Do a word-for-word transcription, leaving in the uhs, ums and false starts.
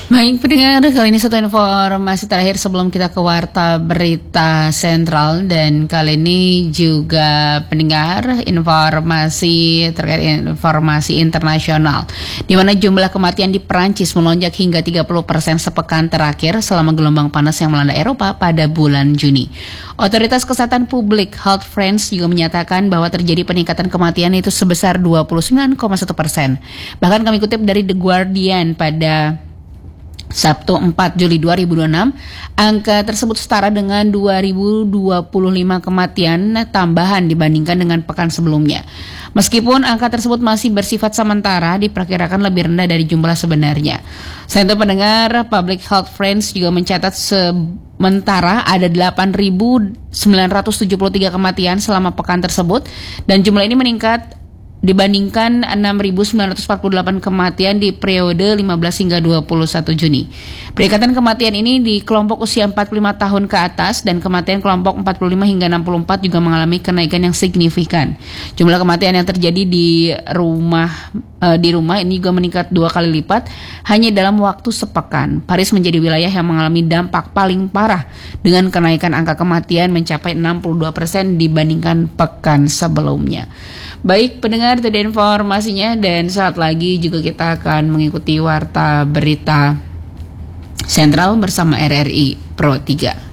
Baik pendengar, kali ini satu informasi terakhir sebelum kita ke warta berita sentral, dan kali ini juga pendengar informasi terkait informasi internasional, di mana jumlah kematian di Prancis melonjak hingga tiga puluh persen sepekan terakhir selama gelombang panas yang melanda Eropa pada bulan Juni. Otoritas Kesehatan Publik Health France juga menyatakan bahwa terjadi peningkatan kematian itu sebesar dua puluh sembilan koma satu persen. Bahkan kami kutip dari The Guardian pada Sabtu empat Juli dua ribu dua puluh enam, angka tersebut setara dengan dua ribu dua puluh lima kematian tambahan dibandingkan dengan pekan sebelumnya. Meskipun angka tersebut masih bersifat sementara, diperkirakan lebih rendah dari jumlah sebenarnya. Selain itu pendengar, Public Health France juga mencatat sementara ada delapan ribu sembilan ratus tujuh puluh tiga kematian selama pekan tersebut, dan jumlah ini meningkat dibandingkan enam ribu sembilan ratus empat puluh delapan kematian di periode lima belas hingga dua puluh satu Juni. Peningkatan kematian ini di kelompok usia empat puluh lima tahun ke atas, dan kematian kelompok empat puluh lima hingga enam puluh empat juga mengalami kenaikan yang signifikan. Jumlah kematian yang terjadi di rumah uh, di rumah ini juga meningkat dua kali lipat hanya dalam waktu sepekan. Paris menjadi wilayah yang mengalami dampak paling parah dengan kenaikan angka kematian mencapai enam puluh dua persen dibandingkan pekan sebelumnya. Baik pendengar, itu dia informasinya, dan saat lagi juga kita akan mengikuti warta berita sentral bersama R R I Pro tiga.